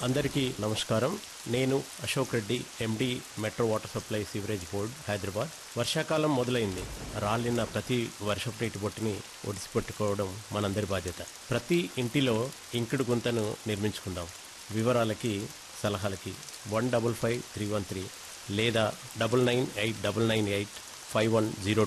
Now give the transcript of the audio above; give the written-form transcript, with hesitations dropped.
అందరికీ నమస్కారం. నేను అశోక్ రెడ్డి, ఎండి, metro water supply sewerage board, Hyderabad. వర్షాకాలం మొదలైంది. రాలిన ప్రతి వర్షపు నీటి బొట్టుని ఒడిసిపెట్టుకోవడం మనందరి బాధ్యత. ప్రతి ఇంటిలో ఇంకుడు గుంతను నిర్మించుకుందాం. వివరాలకి, సలహాలకి 155313 లేదా 9989985102